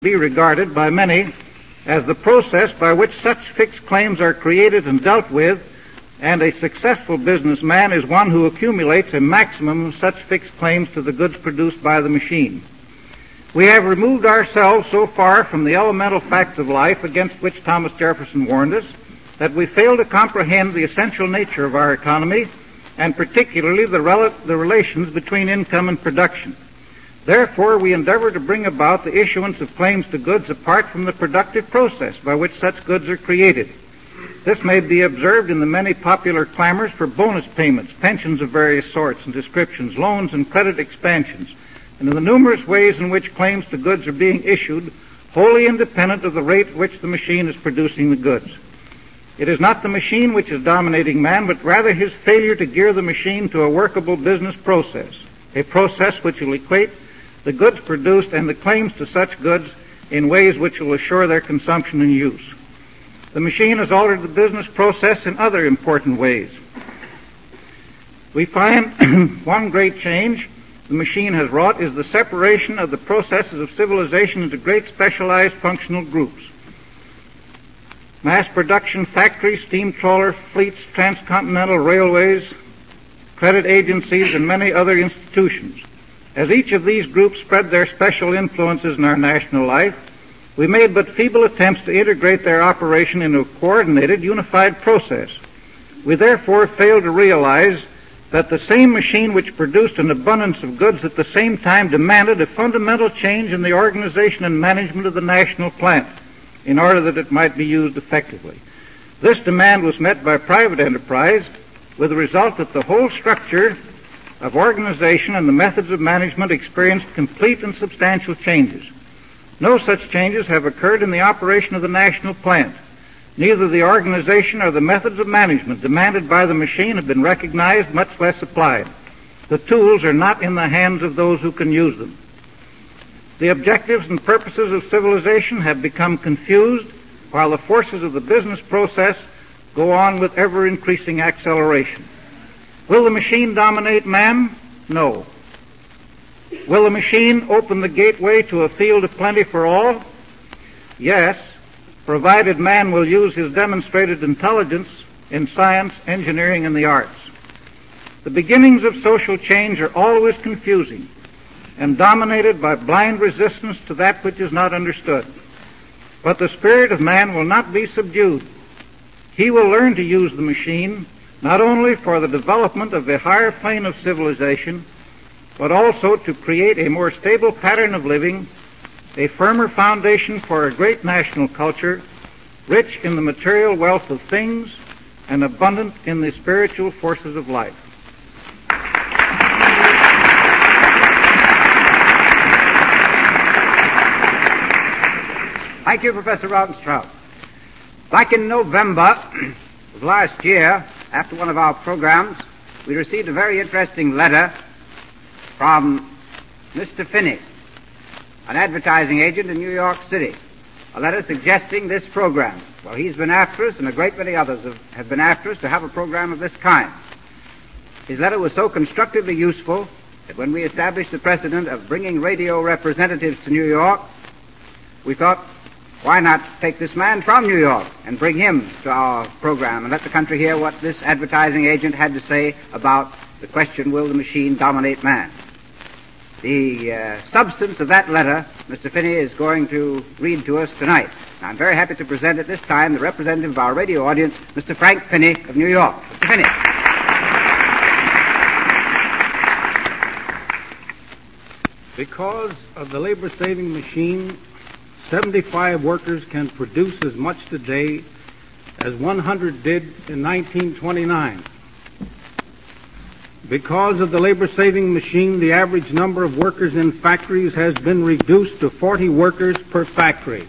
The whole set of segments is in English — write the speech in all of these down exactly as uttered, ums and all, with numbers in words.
be regarded by many as the process by which such fixed claims are created and dealt with, and a successful businessman is one who accumulates a maximum of such fixed claims to the goods produced by the machine. We have removed ourselves so far from the elemental facts of life against which Thomas Jefferson warned us that we fail to comprehend the essential nature of our economy, and particularly the, rel- the relations between income and production. Therefore, we endeavor to bring about the issuance of claims to goods apart from the productive process by which such goods are created. This may be observed in the many popular clamors for bonus payments, pensions of various sorts and descriptions, loans and credit expansions, and in the numerous ways in which claims to goods are being issued, wholly independent of the rate at which the machine is producing the goods. It is not the machine which is dominating man, but rather his failure to gear the machine to a workable business process, a process which will equate the goods produced and the claims to such goods in ways which will assure their consumption and use. The machine has altered the business process in other important ways. We find one great change the machine has wrought is the separation of the processes of civilization into great specialized functional groups. Mass production factories, steam trawler fleets, transcontinental railways, credit agencies, and many other institutions. As each of these groups spread their special influences in our national life, we made but feeble attempts to integrate their operation into a coordinated, unified process. We therefore failed to realize that the same machine which produced an abundance of goods at the same time demanded a fundamental change in the organization and management of the national plant in order that it might be used effectively. This demand was met by private enterprise, with the result that the whole structure of organization and the methods of management experienced complete and substantial changes. No such changes have occurred in the operation of the national plant. Neither the organization nor the methods of management demanded by the machine have been recognized, much less applied. The tools are not in the hands of those who can use them. The objectives and purposes of civilization have become confused, while the forces of the business process go on with ever-increasing acceleration. Will the machine dominate man? No. Will the machine open the gateway to a field of plenty for all? Yes, provided man will use his demonstrated intelligence in science, engineering, and the arts. The beginnings of social change are always confusing and dominated by blind resistance to that which is not understood. But the spirit of man will not be subdued. He will learn to use the machine not only for the development of a higher plane of civilization, but also to create a more stable pattern of living, a firmer foundation for a great national culture, rich in the material wealth of things and abundant in the spiritual forces of life. Thank you, Professor Rautenstrauch. Back in November of last year, after one of our programs, we received a very interesting letter from Mister Finney, an advertising agent in New York City, a letter suggesting this program. Well, he's been after us, and a great many others have, have been after us to have a program of this kind. His letter was so constructively useful that when we established the precedent of bringing radio representatives to New York, we thought, why not take this man from New York and bring him to our program and let the country hear what this advertising agent had to say about the question, will the machine dominate man? The uh, substance of that letter, Mister Finney is going to read to us tonight. Now, I'm very happy to present at this time the representative of our radio audience, Mister Frank Finney of New York. Mister Finney. Because of the labor-saving machine, seventy-five workers can produce as much today as one hundred did in nineteen twenty-nine. Because of the labor-saving machine, the average number of workers in factories has been reduced to forty workers per factory.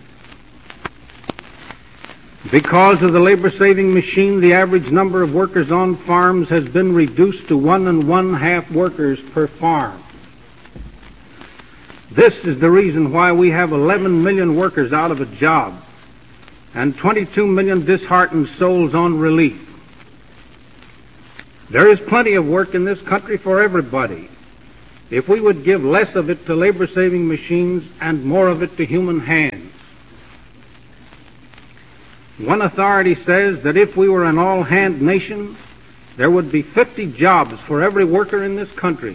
Because of the labor-saving machine, the average number of workers on farms has been reduced to one and one-half workers per farm. This is the reason why we have eleven million workers out of a job and twenty-two million disheartened souls on relief. There is plenty of work in this country for everybody. if we would give less of it to labor-saving machines and more of it to human hands. One authority says that if we were an all-hand nation, there would be fifty jobs for every worker in this country.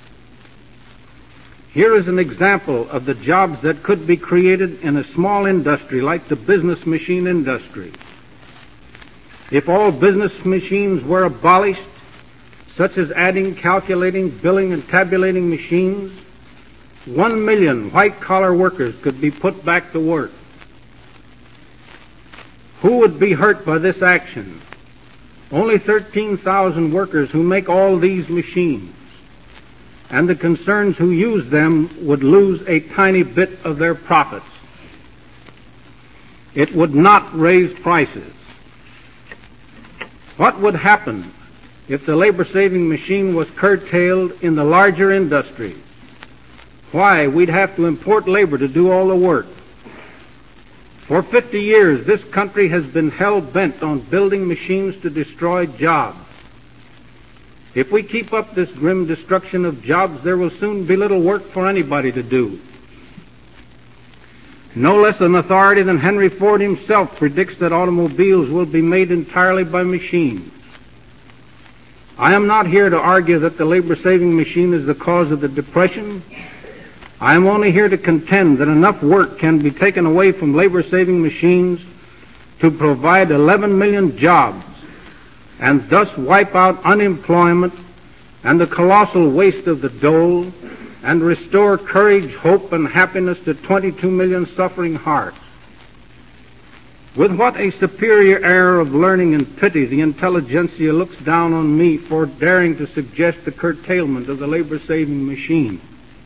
Here is an example of the jobs that could be created in a small industry like the business machine industry. If all business machines were abolished, such as adding, calculating, billing, and tabulating machines, one million white-collar workers could be put back to work. Who would be hurt by this action? Only thirteen thousand workers who make all these machines, and the concerns who use them would lose a tiny bit of their profits. It would not raise prices. What would happen if the labor-saving machine was curtailed in the larger industries? Why, we'd have to import labor to do all the work. For fifty years, this country has been hell-bent on building machines to destroy jobs. If we keep up this grim destruction of jobs, there will soon be little work for anybody to do. No less an authority than Henry Ford himself predicts that automobiles will be made entirely by machines. I am not here to argue that the labor-saving machine is the cause of the Depression. I am only here to contend that enough work can be taken away from labor-saving machines to provide eleven million jobs and thus wipe out unemployment and the colossal waste of the dole and restore courage, hope, and happiness to twenty-two million suffering hearts. With what a superior air of learning and pity the intelligentsia looks down on me for daring to suggest the curtailment of the labor-saving machine.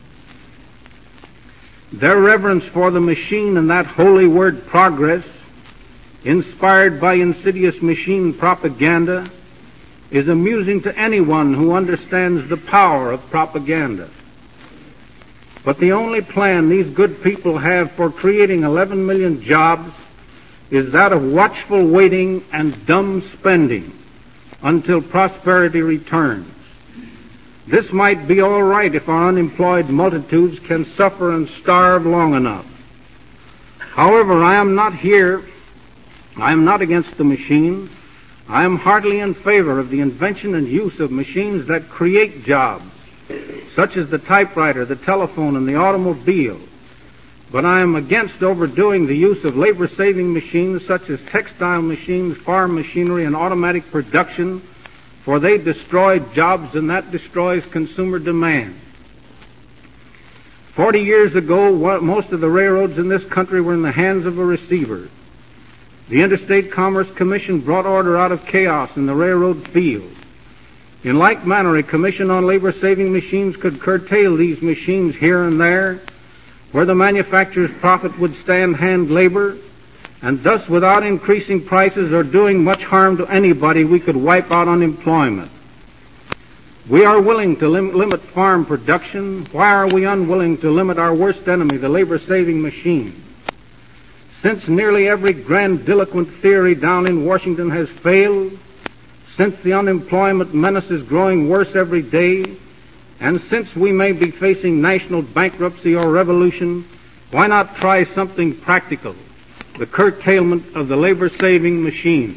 Their reverence for the machine and that holy word progress, inspired by insidious machine propaganda, is amusing to anyone who understands the power of propaganda. But the only plan these good people have for creating eleven million jobs is that of watchful waiting and dumb spending until prosperity returns. This might be all right if our unemployed multitudes can suffer and starve long enough. However, I am not here, I am not against the machine. I am heartily in favor of the invention and use of machines that create jobs, such as the typewriter, the telephone, and the automobile. But I am against overdoing the use of labor-saving machines such as textile machines, farm machinery, and automatic production, for they destroy jobs and that destroys consumer demand. Forty years ago, most of the railroads in this country were in the hands of a receiver. The Interstate Commerce Commission brought order out of chaos in the railroad field. In like manner, a commission on labor-saving machines could curtail these machines here and there, where the manufacturer's profit would stand hand labor, and thus without increasing prices or doing much harm to anybody, we could wipe out unemployment. We are willing to lim- limit farm production. Why are we unwilling to limit our worst enemy, the labor-saving machine? Since nearly every grandiloquent theory down in Washington has failed, since the unemployment menace is growing worse every day, and since we may be facing national bankruptcy or revolution, why not try something practical, the curtailment of the labor-saving machine?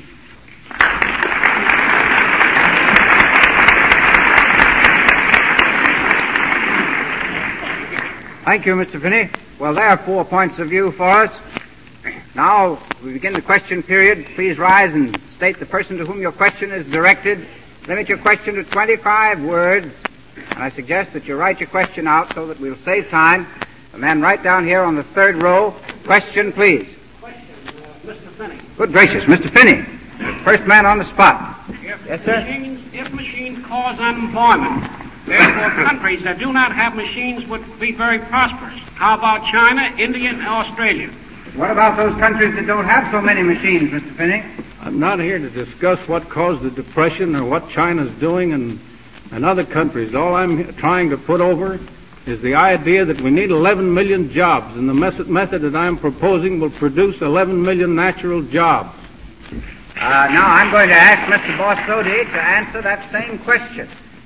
Thank you, Mister Finney. Well, there are four points of view for us. Now, we begin the question period. Please rise and state the person to whom your question is directed. Limit your question to twenty-five words. And I suggest that you write your question out so that we'll save time. The man right down here on the third row. Question, please. Question, uh, Mister Finney. Good gracious, Mister Finney. First man on the spot. If Yes, sir? Machines, if machines cause unemployment, therefore countries that do not have machines would be very prosperous. How about China, India, and Australia? What about those countries that don't have so many machines, Mister Finney? I'm not here to discuss what caused the Depression or what China's doing and, and other countries. All I'm trying to put over is the idea that we need eleven million jobs, and the method, method that I'm proposing will produce eleven million natural jobs. Uh, now I'm going to ask Mister Borsodi to answer that same question.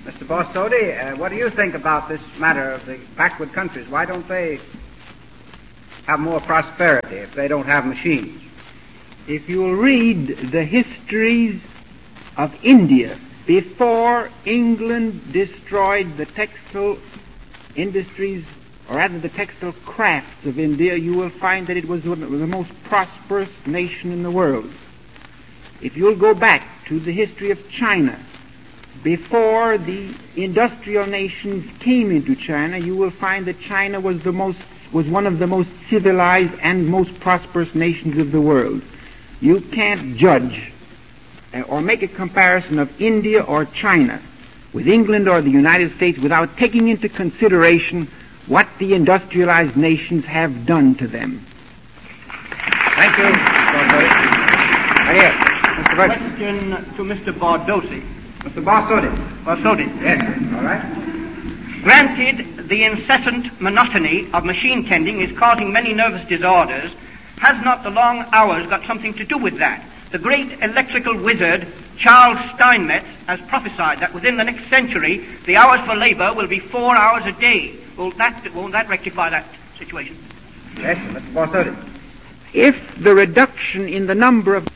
Mister Borsodi, uh, what do you think about this matter of the backward countries? Why don't they have more prosperity if they don't have machines? If you'll read the histories of India before England destroyed the textile industries, or rather the textile crafts of India, you will find that it was one of the most prosperous nation in the world. If you'll go back to the history of China, before the industrial nations came into China, you will find that China was the most was one of the most civilized and most prosperous nations of the world. You can't judge uh, or make a comparison of India or China with England or the United States without taking into consideration what the industrialized nations have done to them. Thank you. Right here. Mister Question to Mister Bardoti. Mister Borsodi. Borsodi. Yes, all right. Granted, the incessant monotony of machine tending is causing many nervous disorders. Has not the long hours got something to do with that? The great electrical wizard, Charles Steinmetz, has prophesied that within the next century, the hours for labor will be four hours a day. Will that, won't that rectify that situation? Yes, Mister Borsodi. If the reduction in the number of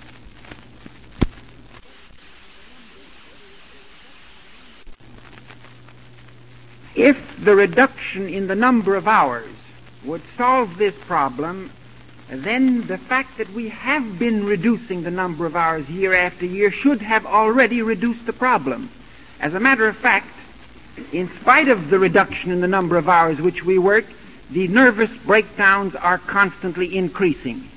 If the reduction in the number of hours would solve this problem, then the fact that we have been reducing the number of hours year after year should have already reduced the problem. As a matter of fact, in spite of the reduction in the number of hours which we work, the nervous breakdowns are constantly increasing.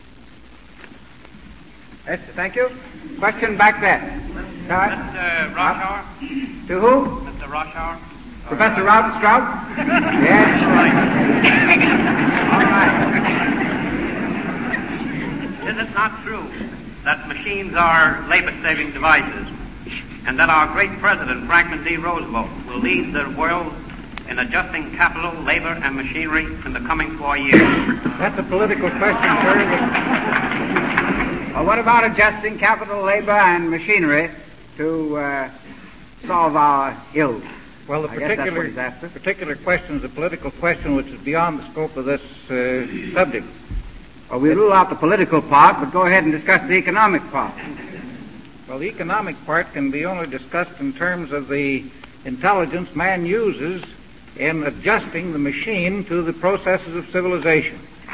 Yes, thank you. Question back there. Mister Roshauer? To who? Mister Roshauer? Professor Rout Strout? Yes. All right. Is it not true that machines are labor-saving devices, and that our great president, Franklin D. Roosevelt, will lead the world in adjusting capital, labor, and machinery in the coming four years? That's a political question, sir. Well, what about adjusting capital, labor, and machinery to uh, solve our ills? Well, the I guess that's what particular, he's after. particular question is a political question which is beyond the scope of this uh, subject. Well, we rule out the political part, but go ahead and discuss the economic part. Well, the economic part can be only discussed in terms of the intelligence man uses in adjusting the machine to the processes of civilization.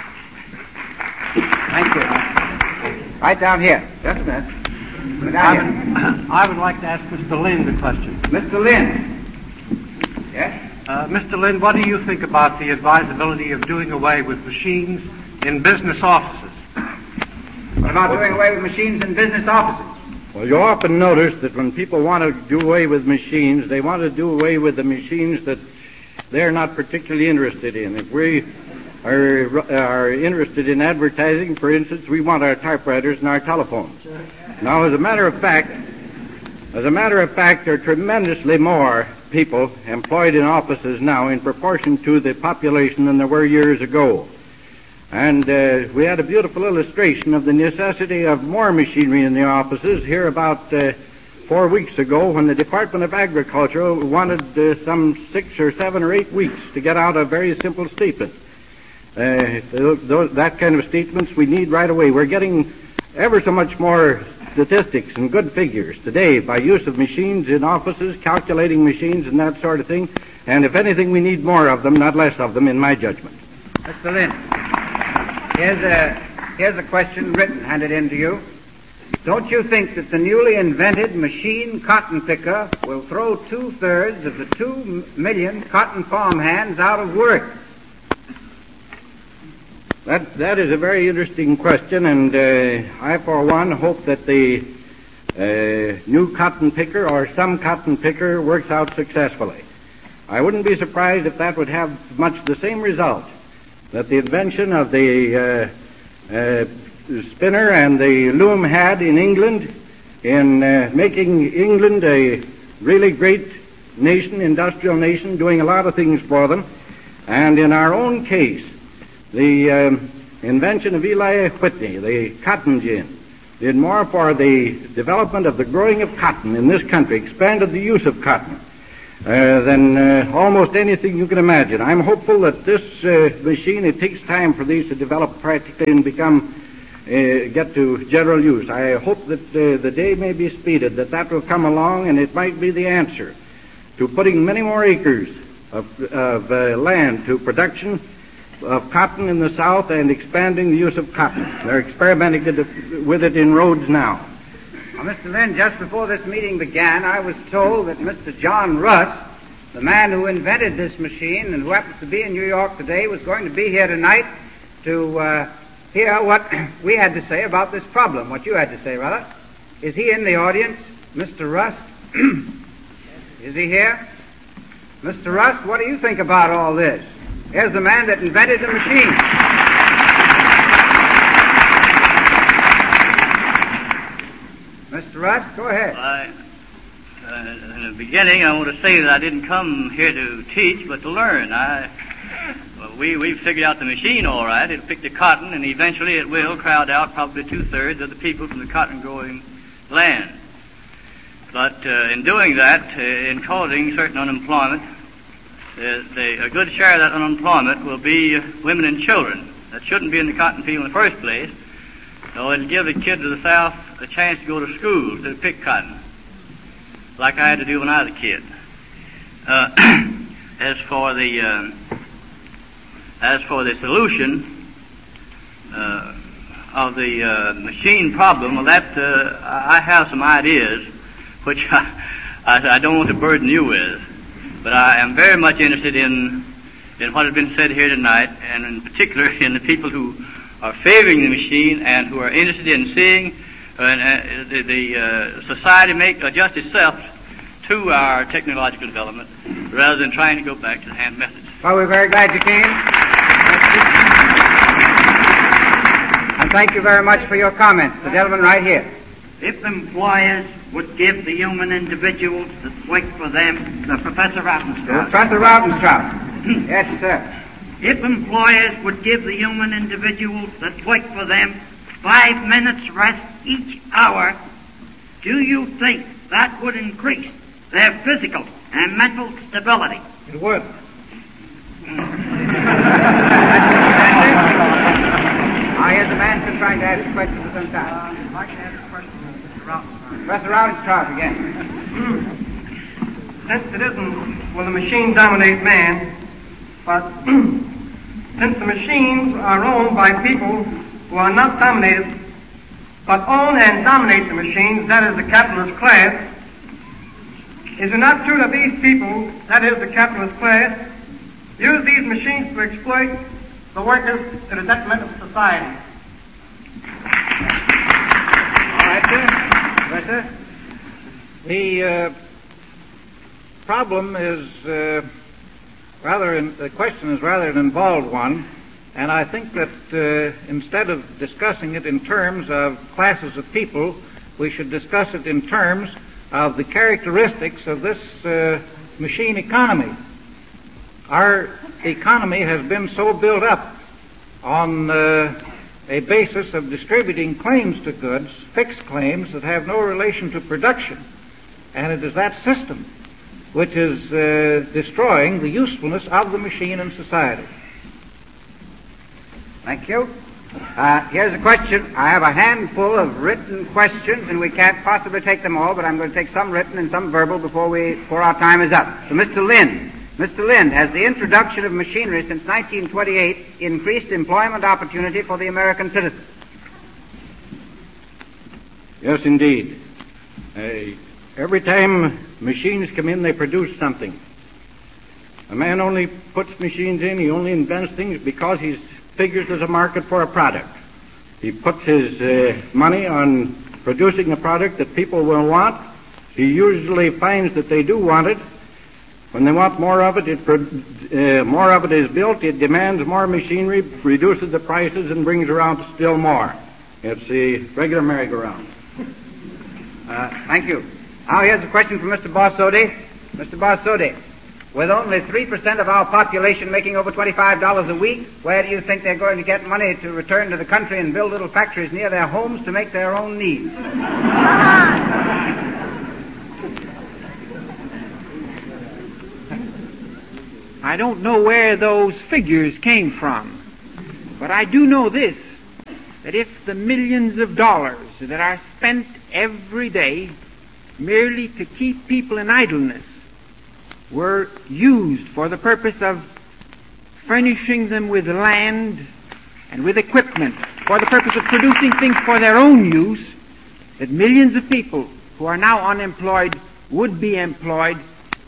Thank you. Right down here. Just a minute. Right down here. I would like to ask Mister Lynn the question. Mister Lynn. Yes? Uh, Mister Lynn, what do you think about the advisability of doing away with machines in business offices? What about doing away with machines in business offices? Well, you often notice that when people want to do away with machines, they want to do away with the machines that they're not particularly interested in. If we are, are interested in advertising, for instance, we want our typewriters and our telephones. Now, as a matter of fact, as a matter of fact, there are tremendously more people employed in offices now in proportion to the population than there were years ago. And uh, we had a beautiful illustration of the necessity of more machinery in the offices here about uh, four weeks ago when the Department of Agriculture wanted uh, some six or seven or eight weeks to get out a very simple statement. Uh, those, that kind of statements we need right away. We're getting ever so much more statistics and good figures today by use of machines in offices, calculating machines and that sort of thing. And if anything, we need more of them, not less of them, in my judgment. Mister Lynn, here's a, here's a question written, handed in to you. Don't you think that the newly invented machine cotton picker will throw two-thirds of the two million cotton farm hands out of work? That, that is a very interesting question, and uh, I, for one, hope that the uh, new cotton picker or some cotton picker works out successfully. I wouldn't be surprised if that would have much the same result that the invention of the uh, uh, spinner and the loom had in England in uh, making England a really great nation, industrial nation, doing a lot of things for them. And in our own case, the um, invention of Eli Whitney, the cotton gin, did more for the development of the growing of cotton in this country, expanded the use of cotton, uh, than uh, almost anything you can imagine. I'm hopeful that this uh, machine, it takes time for these to develop practically and become, uh, get to general use. I hope that uh, the day may be speeded, that that will come along, and it might be the answer to putting many more acres of, of uh, land to production of cotton in the South and expanding the use of cotton. They're experimenting with it in roads now. Well, Mister Lynn, just before this meeting began, I was told that Mister John Russ, the man who invented this machine and who happens to be in New York today, was going to be here tonight to uh, hear what we had to say about this problem, what you had to say, rather. Is he in the audience, Mister Rust? Is he here? Mister Rust, what do you think about all this? Here's the man that invented the machine. Mister Rust, go ahead. I, uh, in the beginning, I want to say that I didn't come here to teach, but to learn. I, well, we, we've figured out the machine all right. It'll pick the cotton, and eventually it will crowd out probably two-thirds of the people from the cotton-growing land. But uh, in doing that, uh, in causing certain unemployment, uh, the, a good share of that unemployment will be uh, women and children that shouldn't be in the cotton field in the first place. So it'll give the kids of the South a chance to go to school to pick cotton, like I had to do when I was a kid. Uh, as for the uh, as for the solution uh, of the uh, machine problem, well, that uh, I have some ideas, which I, I, I don't want to burden you with, but I am very much interested in in what has been said here tonight, and in particular in the people who are favoring the machine and who are interested in seeing uh, uh, the, the uh, society make adjust itself to our technological development rather than trying to go back to the hand methods. Well, we're very glad you came. And thank you very much for your comments. The gentleman right here. If employers would give the human individuals that work for them, the Professor Rautenstrauss. Professor Rautenstrauss. Yes, sir. If employers would give the human individuals that work for them five minutes rest each hour, do you think that would increase their physical and mental stability? It would. Ah, here's a man who's trying to ask a question for some time. Uh, I'd like to ask a question to Mister Rautenstrauss. Professor Rautenstrauss again. Since it isn't, will the machine dominate man, but since the machines are owned by people who are not dominated, but own and dominate the machines, that is the capitalist class, is it not true that these people, that is the capitalist class, use these machines to exploit the workers to the detriment of society? All right, sir. Professor? The uh, problem is uh, rather, in, the question is rather an involved one, and I think that uh, instead of discussing it in terms of classes of people, we should discuss it in terms of the characteristics of this uh, machine economy. Our economy has been so built up on uh, a basis of distributing claims to goods, fixed claims that have no relation to production, and it is that system which is uh, destroying the usefulness of the machine in society. Thank you. Uh, here's a question. I have a handful of written questions, and we can't possibly take them all, but I'm going to take some written and some verbal before we before our time is up. So, Mister Lind, Mister Lind, has the introduction of machinery since nineteen twenty-eight increased employment opportunity for the American citizen? Yes, indeed. Uh, every time machines come in, they produce something. A man only puts machines in, he only invents things because he figures there's a market for a product. He puts his uh, money on producing a product that people will want. He usually finds that they do want it. When they want more of it, it uh, more of it is built, it demands more machinery, reduces the prices, and brings around still more. It's the regular merry-go-round. Uh, thank you. Now here's a question from Mister Borsodi. Mister Borsodi, with only three percent of our population making over twenty-five dollars a week, where do you think they're going to get money to return to the country and build little factories near their homes to make their own needs? I don't know where those figures came from, but I do know this, that if the millions of dollars that are spent every day merely to keep people in idleness were used for the purpose of furnishing them with land and with equipment, for the purpose of producing things for their own use, that millions of people who are now unemployed would be employed.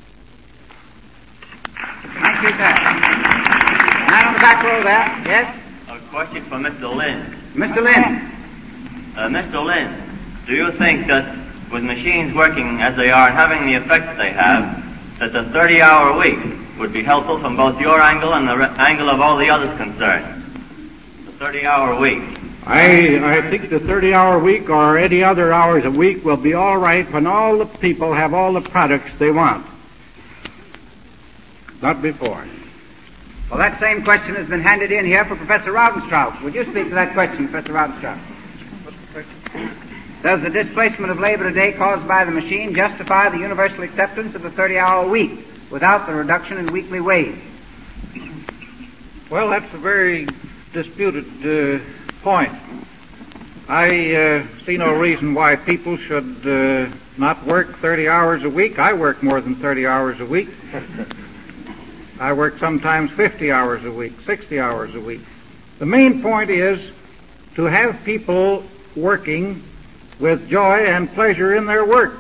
Thank you, sir. Man on the back row there. Yes? A question for Mister Lynn. Mister Lynn. Uh, Mister Lynn, do you think that with machines working as they are and having the effect that they have, that the thirty-hour week would be helpful from both your angle and the re- angle of all the others concerned? The thirty-hour week. I, I think the thirty-hour week or any other hours a week will be all right when all the people have all the products they want. Not before. Well, that same question has been handed in here for Professor Raudenstrauss. Would you speak to that question, Professor Raudenstrauss? Does the displacement of labor today caused by the machine justify the universal acceptance of the thirty-hour week without the reduction in weekly wage? Well, that's a very disputed uh, point. I uh, see no reason why people should uh, not work thirty hours a week. I work more than thirty hours a week. I work sometimes fifty hours a week, sixty hours a week. The main point is to have people working with joy and pleasure in their work.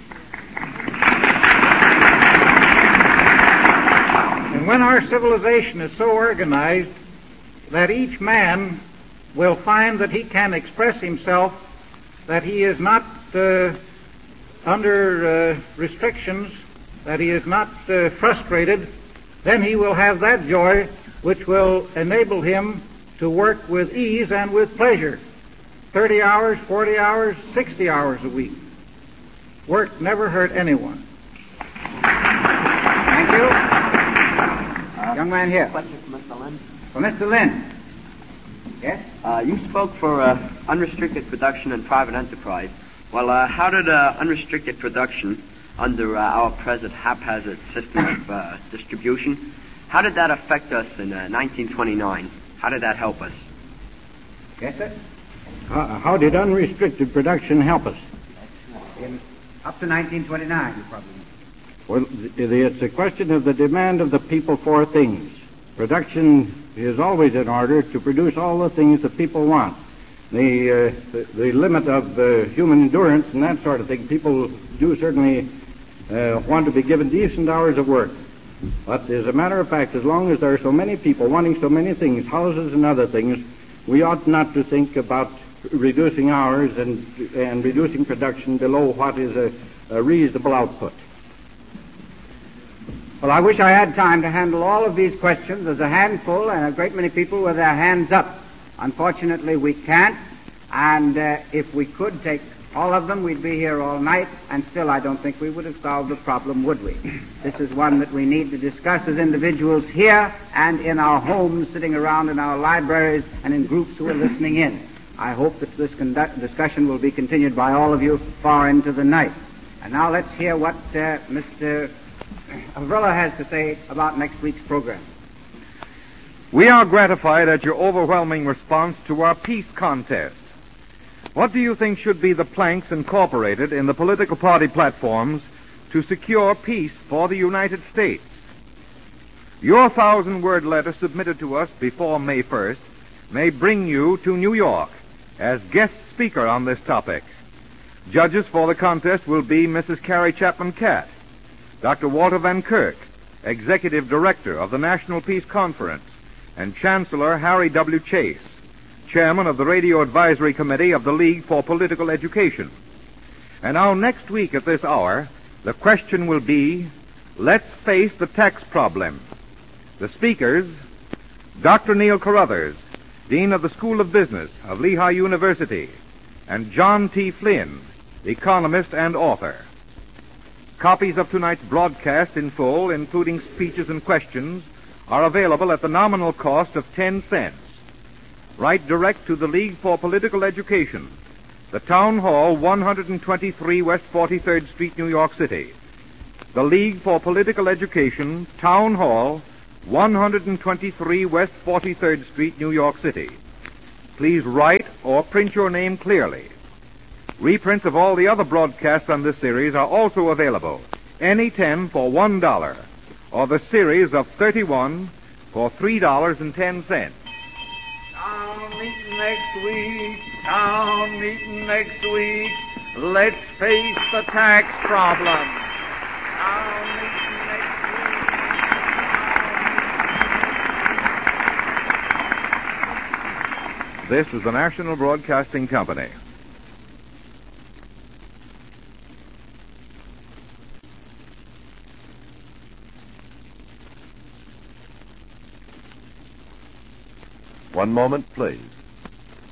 And when our civilization is so organized that each man will find that he can express himself, that he is not uh, under uh, restrictions, that he is not uh, frustrated, then he will have that joy which will enable him to work with ease and with pleasure. thirty hours, forty hours, sixty hours a week. Work never hurt anyone. Thank you. Uh, Young man here. Question for Mister Lynn. For Mister Lynn. Yes? Uh, you spoke for uh, unrestricted production and private enterprise. Well, uh, how did uh, unrestricted production under uh, our present haphazard system of uh, distribution, how did that affect us in uh, nineteen twenty-nine? How did that help us? Yes, sir? Uh, how did unrestricted production help us? In, up to nineteen twenty-nine, you probably mean. Well, the, the, it's a question of the demand of the people for things. Production is always in order to produce all the things that people want. The, uh, the, the limit of uh, human endurance and that sort of thing, people do certainly uh, want to be given decent hours of work. But as a matter of fact, as long as there are so many people wanting so many things, houses and other things, we ought not to think about reducing hours and, and reducing production below what is a, a reasonable output. Well, I wish I had time to handle all of these questions. There's a handful and a great many people with their hands up. Unfortunately, we can't, and uh, if we could take all of them, we'd be here all night, and still I don't think we would have solved the problem, would we? This is one that we need to discuss as individuals here and in our homes, sitting around in our libraries, and in groups who are listening in. I hope that this conduct- discussion will be continued by all of you far into the night. And now let's hear what uh, Mister Avrilla has to say about next week's program. We are gratified at your overwhelming response to our peace contest. What do you think should be the planks incorporated in the political party platforms to secure peace for the United States? Your thousand-word letter submitted to us before May first may bring you to New York as guest speaker on this topic. Judges for the contest will be Missus Carrie Chapman Catt, Doctor Walter Van Kirk, Executive Director of the National Peace Conference, and Chancellor Harry W. Chase, Chairman of the Radio Advisory Committee of the League for Political Education. And now next week at this hour, the question will be, let's face the tax problem. The speakers, Doctor Neil Carruthers, Dean of the School of Business of Lehigh University, and John T. Flynn, economist and author. Copies of tonight's broadcast in full, including speeches and questions, are available at the nominal cost of ten cents. Write direct to the League for Political Education, the Town Hall, one twenty-three West forty-third Street, New York City. The League for Political Education, Town Hall, one twenty-three West forty-third Street, New York City. Please write or print your name clearly. Reprints of all the other broadcasts on this series are also available. Any ten for one dollar, or the series of thirty-one for three dollars and ten cents. Town meeting next week, town meeting next week. Let's face the tax problem. Town meeting next week. This is the National Broadcasting Company. One moment, please.